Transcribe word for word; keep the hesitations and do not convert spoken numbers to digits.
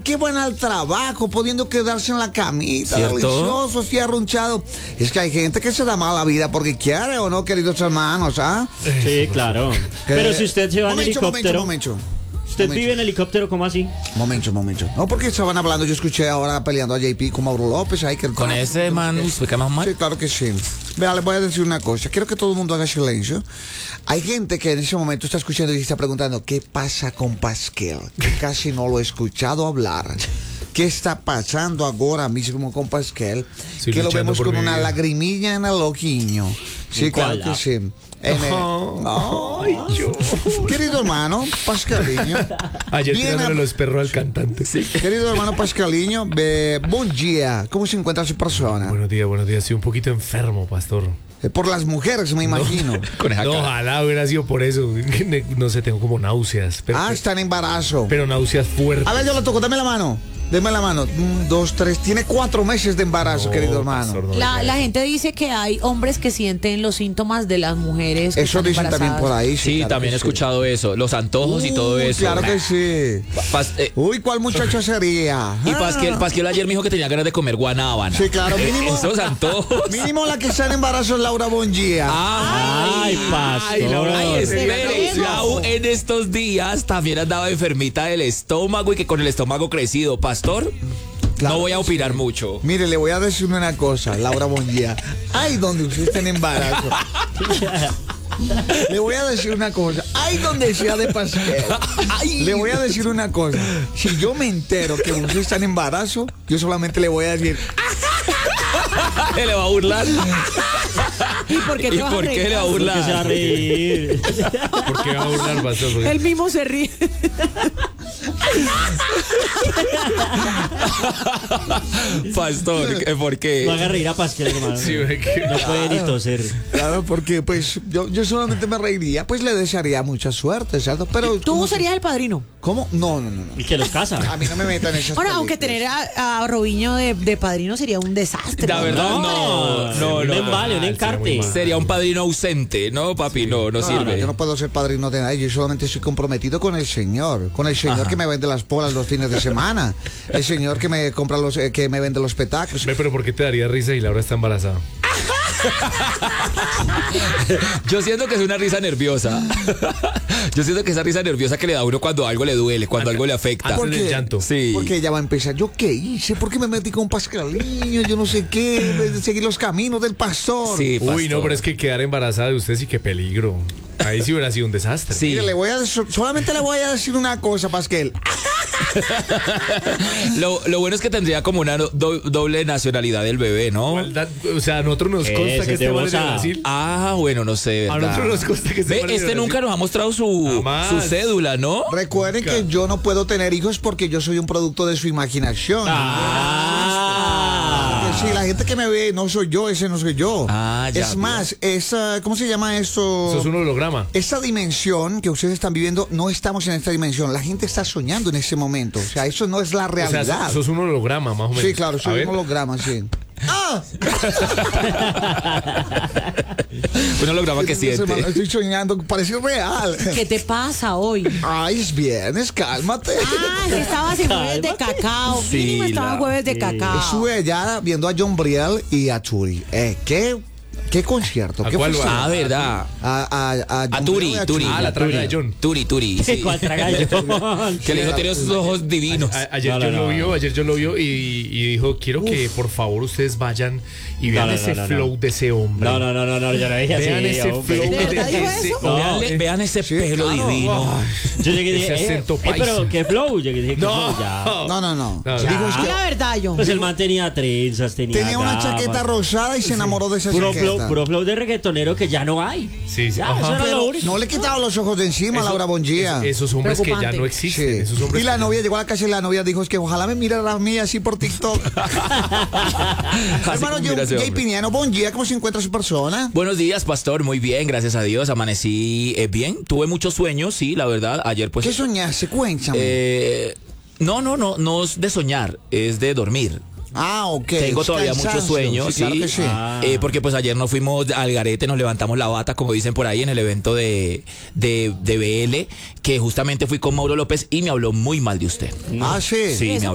que van al trabajo, pudiendo quedarse en la camita, ¿cierto? Delicioso, así arrunchado. Es que hay gente que se da mala vida porque quiere o no, queridos hermanos, ¿ah? Sí, claro. Pero si usted se va en Momento, helicóptero. momento, momento. ¿Usted Momento. vive en helicóptero? ¿Cómo así? Momento, momento. No, porque estaban hablando, yo escuché ahora peleando a J P con Mauro López. Ahí que Con ese man, ¿se queda más mal? Sí, claro que sí. Vea, les voy a decir una cosa. Quiero que todo el mundo haga silencio. Hay gente que en ese momento está escuchando y está preguntando, ¿qué pasa con Pasquel? Que casi no lo he escuchado hablar. ¿Qué está pasando ahora mismo con Pasquel? Estoy que lo luchando vemos por con mi una vida. lagrimilla en el ojiño. Sí, claro ¿Cuál? que sí. En el- Ay, yo. Querido hermano, Pascaliño. Ayer Bien tirándole a- los perros al cantante. Sí. Querido hermano Pascaliño, eh, buen día. ¿Cómo se encuentra su persona? Buenos días, buenos días. Estoy un poquito enfermo, pastor. Eh, por las mujeres, me imagino. Con esa No, cara. ojalá hubiera sido por eso. No sé, tengo como náuseas. Pero, Ah, está en embarazo. pero náuseas fuertes. A ver, yo lo toco, dame la mano. Deme la mano. Un, dos, tres. Tiene cuatro meses de embarazo, No, querido hermano. pastor, no La, me la cae. gente dice que hay hombres que sienten los síntomas de las mujeres que Eso están dicen también embarazadas. por ahí. Sí, claro también que he sí. escuchado eso. Los antojos y todo Uy, eso. Claro que sí. Pas- eh, Uy, ¿cuál muchacho sería? y Ah. Pasquiel, Pasquiel ayer me dijo que tenía ganas de comer guanábana. Sí, claro, mínimo. Esos antojos. Mínimo la que está en embarazo es Laura Bongia. Ay, Ay, pastor. Laura, ay, espere, Eso. Lau en estos días también andaba enfermita del estómago y que con el estómago crecido. Pastor, Claro no voy a que opinar mucho. Mire, le voy a decir una cosa, Laura Bongia. Ay, donde usted está en embarazo. Le voy a decir una cosa. Ay, donde sea de Pasquel. Ay. Le voy a decir una cosa. Si yo me entero que usted está en embarazo, yo solamente le voy a decir, ¿Qué le va a burlar? ¿Y por qué, te ¿Y vas a por reír? qué le va a ¿Por qué se va a burlar? reír? ¿Por qué va a burlar, pastor? Porque- Él mismo se ríe. Pastor, ¿qué- ¿por No qué? haga reír a Pasquel, hermano. Sí, güey, que- No puede ni toser. claro, porque pues yo, yo solamente me reiría, pues le desearía mucha suerte, ¿cierto? Pero Tú ¿cómo, serías el padrino. ¿Cómo? No, no, no, no. Y que los casa. A mí no me metan en esas Ahora, aunque películas. tener a, a Robinho de, de padrino sería un desastre. La verdad, no, no, Un no. embale, un Ah, sería muy encarte. mal. Sería un padrino ausente, ¿no, papi? No, no No, sirve. no, yo no puedo ser padrino de nadie, yo solamente estoy comprometido con el Señor, con el Señor Ajá. que me vende las polas los fines de semana, el Señor que me compra los, eh, que me vende los espectáculos. Ve, pero ¿por qué te daría risa y Laura está embarazada? Yo siento que es una risa nerviosa. Yo siento que esa risa nerviosa que le da a uno cuando algo le duele, cuando algo le afecta. Antes ¿Por del qué? llanto. Sí. Porque ella va a empezar, ¿yo qué hice? ¿Por qué me metí con Pascaliño? Yo no sé qué, de seguir los caminos del pastor. Sí, Uy, no, pastor. pero es que quedar embarazada de usted sí que peligro. Ahí sí hubiera sido un desastre. Sí. Mire, le voy a, solamente le voy a decir una cosa, Pasquel. Lo, lo bueno es que tendría como una do- doble nacionalidad del bebé, ¿no? Igualdad, o sea, a nosotros nos Ese consta que es este de man es de Bosa. Brasil. Ah, bueno, no sé. A ¿verdad? nosotros nos consta que este Ve, man es de este Brasil. nunca nos ha mostrado su, Jamás. su cédula, ¿no? Recuerden que yo no puedo tener hijos porque yo soy un producto de su imaginación. Ah. Que sí, la gente que me ve no soy yo, ese no soy yo. Ah, ya, es más, esa, ¿cómo se llama eso? Eso es un holograma. Esta dimensión que ustedes están viviendo, no estamos en esta dimensión. La gente está soñando en ese momento. O sea, eso no es la O realidad. sea, eso es un holograma, más o menos. Sí, claro, A soy ver. un holograma, sí. ¡Ah! Un holograma que siente. Estoy soñando, parece real. ¿Qué te pasa hoy? Ay, es viernes, cálmate. Ah, que estabas en jueves de Cálmate. cacao. Sí, Mínimo estaba en la- jueves de sí. cacao. Estuve allá viendo a John Briel y a Turi. Eh, ¿qué, ¿Qué concierto? ¿A ¿Qué cuál fue? va? Ah, verdad. A, a, a, A John Turi, Briel y a Turi. Ah, la traga de John. Turi, Turi. Sí. ¿Cuál tragallo? Que le dijo, tiene esos ojos divinos. A- ayer No, no, yo no. lo vio, ayer yo lo vio y, y dijo, quiero que por favor ustedes vayan y vean No, no, ese no, no, flow no. de ese hombre. No, no, no, no, no, yo lo dije así. Vean ese hombre. flow ¿De verdad de dijo ese eso? No. Vean, vean ese Sí, pelo claro. divino. Yo llegué y dije, Ese eh, acento eh, paisa. pero qué flow. Yo dije, ¿qué No. flow? Ya. No, no, no. No, Dijo no. es Ah, que la verdad, yo. Pues el man tenía trenzas, tenía tenía una gafas. chaqueta rosada y se enamoró de esa Puro chaqueta. flow, puro flow de reggaetonero que ya no hay. Sí, sí. Ya, Ajá. eso era lo Pero único. no le quitaba los ojos de encima a Eso- Laura Bongia. es- Esos hombres que ya Preocupante. no existen. Sí. Esos hombres Y la que- novia llegó a la casa y la novia dijo es que ojalá me mirara a mí así por TikTok. Así Hermano, como yo, mira ese Jay hombre. Piniano, buen día, ¿cómo se encuentra su persona? Buenos días, pastor. Muy bien, gracias a Dios. Amanecí eh, bien. Tuve muchos sueños, sí, la verdad. Ayer, pues. ¿Qué soñaste? Cuéntame. eh, no, no, no, no es de soñar, es de dormir. ah, ok. Tengo todavía Cansancio. muchos sueños, Sí, claro sí. que sí. Ah. Eh, porque pues ayer nos fuimos al garete, nos levantamos la bata, como dicen por ahí, en el evento de, de, de B L, que justamente fui con Mauro López y me habló muy mal de usted. Ah, sí. Sí, me Eso habló